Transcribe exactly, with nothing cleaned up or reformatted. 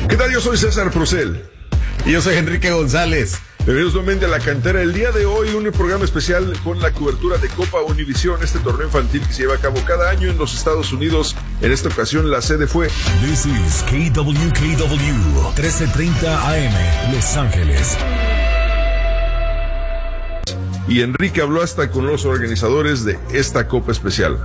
¿Qué tal? Yo soy César Procel. Y yo soy Enrique González. Bienvenidos nuevamente a La Cantera. El día de hoy un programa especial con la cobertura de Copa Univisión, este torneo infantil que se lleva a cabo cada año en los Estados Unidos. En esta ocasión la sede fue This is K W K W trece treinta A M, Los Ángeles. Y Enrique habló hasta con los organizadores de esta Copa especial.